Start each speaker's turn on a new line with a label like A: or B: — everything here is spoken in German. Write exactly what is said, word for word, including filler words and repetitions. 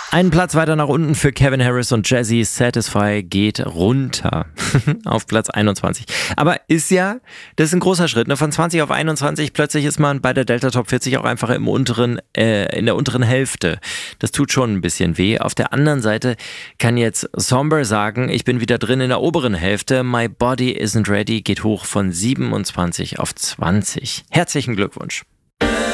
A: Einen Platz weiter nach unten für Calvin Harris und Jazzy. Satisfy geht runter auf Platz einundzwanzig. Aber ist ja, das ist ein großer Schritt, ne? Von zwanzig auf einundzwanzig. Plötzlich ist man bei der Delta Top vierzig auch einfach im unteren, äh, in der unteren Hälfte. Das tut schon ein bisschen weh. Auf der anderen Seite kann jetzt Somber sagen, ich bin wieder drin in der oberen Hälfte. My Body Isn't Ready geht hoch von siebenundzwanzig auf zwanzig. Herzlichen Glückwunsch.